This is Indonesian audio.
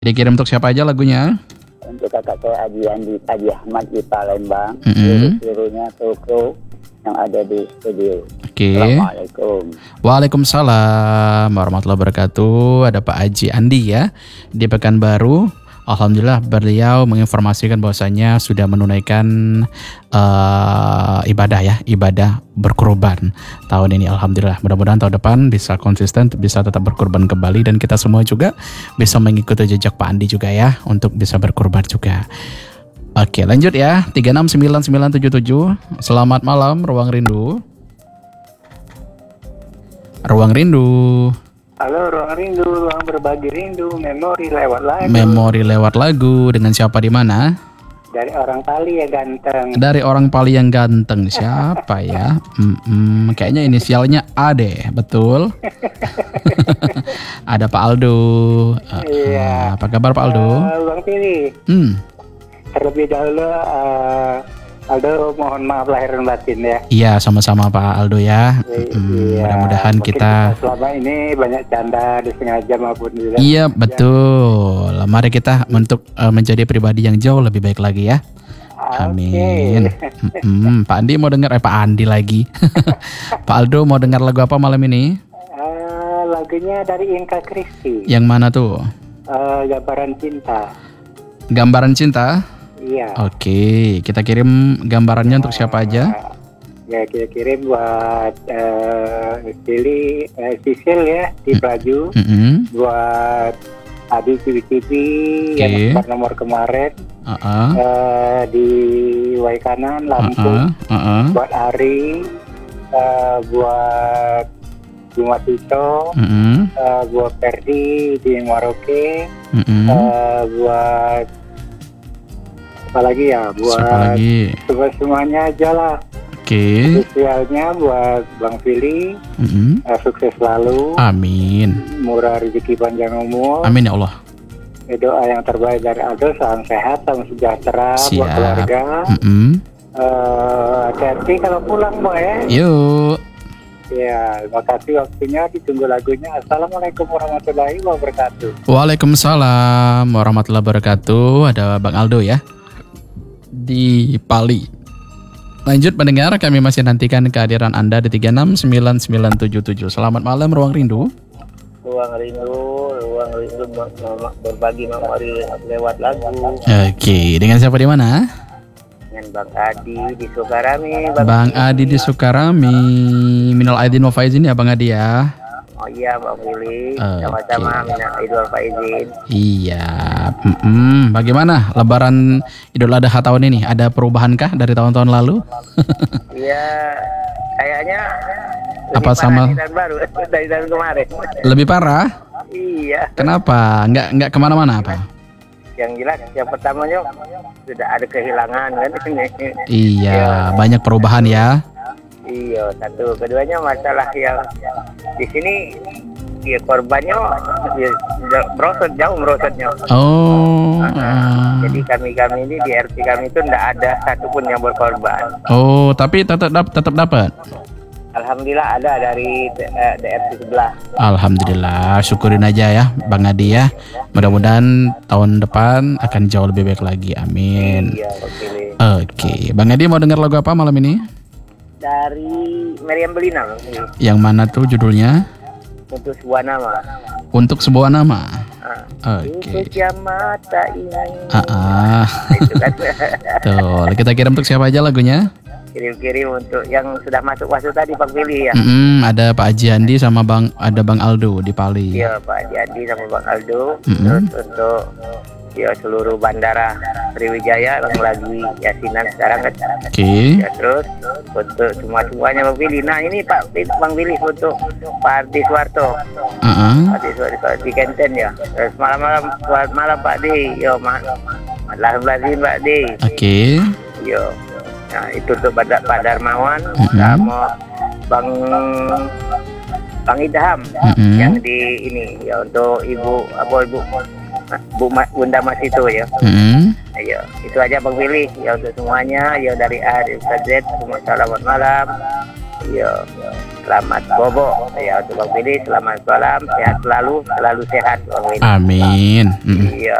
Dikirim untuk siapa aja lagunya? Untuk kakak saya Haji Ahmad di Palembang, seluruhnya toko yang ada di studio. Oke. Assalamualaikum. Waalaikumsalam warahmatullahi wabarakatuh. Ada Pak Haji Andi ya di Pekanbaru. Alhamdulillah beliau menginformasikan bahwasanya sudah menunaikan ibadah berkurban tahun ini. Alhamdulillah, mudah-mudahan tahun depan bisa konsisten, bisa tetap berkurban kembali, dan kita semua juga bisa mengikuti jejak Pak Andi juga ya untuk bisa berkurban juga. Oke, lanjut ya. 369977. Selamat malam Ruang Rindu. Ruang Rindu. Halo, Ruang Rindu, ruang berbagi rindu, memori lewat lagu. Memori lewat lagu, dengan siapa di mana? Dari orang Pali ya ganteng. Dari orang Pali yang ganteng, siapa ya? Kayaknya inisialnya A deh, betul? Ada Pak Aldo. Iya. Apa kabar Pak Aldo? Bang Pilih. Terlebih dahulu Aldo mohon maaf lahir dan batin ya. Iya, sama-sama Pak Aldo ya. Iya, Mudah-mudahan kita selama ini banyak canda disengaja maupun tidak. Iya, betul. Mari kita untuk menjadi pribadi yang jauh lebih baik lagi ya. Amin. Pak Andi mau dengar Pak Andi lagi. Pak Aldo mau dengar lagu apa malam ini? Lagunya dari Inka Kristi. Yang mana tuh? Gambaran Cinta. Gambaran Cinta? Iya. Oke, kita kirim gambarannya untuk siapa aja? Ya, kita kirim buat Sisil ya di Pelaju, buat Adi Cibi-Cibi yang nomor kemarin, di Waikanan Lampung, buat Ari, buat Buma Tito, buat Ferdi di Maroke, buat apa lagi ya, buat semuanya aja lah. Oke. Spesialnya buat Bang Fili, sukses selalu. Amin. Murah rezeki panjang umur. Amin ya Allah. Doa yang terbaik dari Aldo, salam sehat, salam sejahtera. Siap. Buat keluarga. Hati-hati kalau pulang Mbak ya. Yuk. Ya, terima kasih waktunya, ditunggu lagunya. Assalamualaikum warahmatullahi wabarakatuh. Waalaikumsalam warahmatullahi wabarakatuh. Ada Bang Aldo ya di Pali. Lanjut mendengar, kami masih nantikan kehadiran Anda di 369977. Selamat malam Ruang Rindu. Ruang Rindu berbagi memori lewat lagu. Oke, dengan siapa di mana? Dengan Bang Adi di Sukarami. Bang Adi di Sukarami. Minal aidin wal faizin ya Bang Adi ya. Oh iya Bang Willy, sama-sama minal aidin wal faizin. Iya. Bagaimana Lebaran Idul Adha tahun ini? Ada perubahankah dari tahun-tahun lalu? Iya, kayaknya apa sama baru dari tahun kemarin. Lebih parah? Iya. Kenapa? Nggak kemana-mana apa? Yang jelas yang pertamanya sudah ada kehilangan kan. Iya, banyak perubahan ya. Iya, satu. Keduanya masalah yang di sini ya korbannya merosotnya. Oh. Jadi kami ini di RT kami itu tidak ada satupun yang berkorban. Oh, tapi tetap dapat. Alhamdulillah ada dari DRT sebelah. Alhamdulillah, syukurin aja ya Bang Adi ya. Mudah-mudahan tahun depan akan jauh lebih baik lagi. Amin. Iya, Oke. Bang Adi mau dengar lagu apa malam ini? Dari Meriam Belina. Yang mana tuh judulnya? Untuk sebuah nama. Untuk sebuah nama. Oke. Mata ini. Itu kan. Tuh, kita kirim untuk siapa aja lagunya? Kirim untuk yang sudah masuk tadi Bang Willy ya. Ada Pak Haji Andi sama Bang Aldo di Pali. Iya, Pak Haji Andi sama Bang Aldo. Terus untuk seluruh bandara Sriwijaya yang lagi yasinan sekarang kan. Oke. Ya, terus untuk semuanya Bang Willy. Nah ini Bang Willy untuk Pak Ardi Suwarto. Ardi Suwarto di Kenten ya. Terus malam Pak Di. Yo, Alhamdulillah Pak Di. Oke. Yo. Nah itu untuk Pak Darmawan sama Bang Idham yang di ini ya, untuk Bunda Mas itu ya. Ayo, itu aja Bang Willy ya untuk semuanya ya, dari A dari Z. Selamat malam. Iya. Selamat bobo. Ya untuk Bang Billy, selamat malam, sehat selalu sehat Bang Billy. Amin. Iya.